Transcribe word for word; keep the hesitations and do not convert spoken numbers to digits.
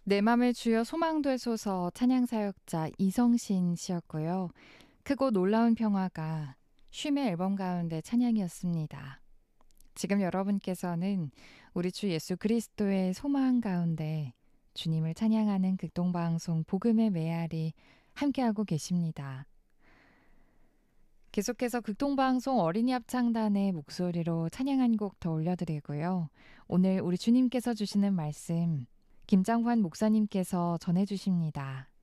내 맘을 주여 소망되소서 찬양 사역자 이성신 씨였고요. 크고 놀라운 평화가 쉼의 앨범 가운데 찬양이었습니다. 지금 여러분께서는 우리 주 예수 그리스도의 소망 가운데 주님을 찬양하는 극동방송 복음의 메아리 함께하고 계십니다. 계속해서 극동방송 어린이 합창단의 목소리로 찬양 한 곡 더 올려드리고요. 오늘 우리 주님께서 주시는 말씀 김장환 목사님께서 전해주십니다.